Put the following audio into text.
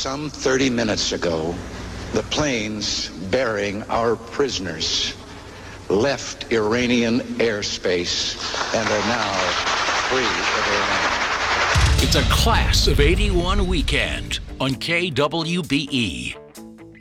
Some 30 minutes ago, the planes bearing our prisoners left Iranian airspace and are now free of Iran. It's a Class of 81 weekend on KWBE.